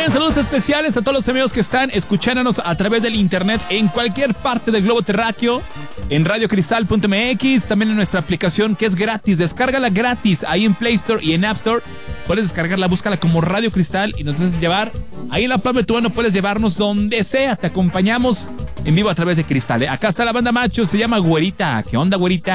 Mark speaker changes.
Speaker 1: Oigan, saludos especiales a todos los amigos que están escuchándonos a través del internet en cualquier parte del globo terráqueo, en radiocristal.mx, también en nuestra aplicación que es gratis. Descárgala gratis ahí en Play Store y en App Store. Puedes descargarla, búscala como Radio Cristal y nos puedes llevar ahí en la palma de tu mano, puedes llevarnos donde sea. Te acompañamos en vivo a través de Cristal, ¿eh? Acá está la banda macho, se llama Güerita. ¿Qué onda, Güerita?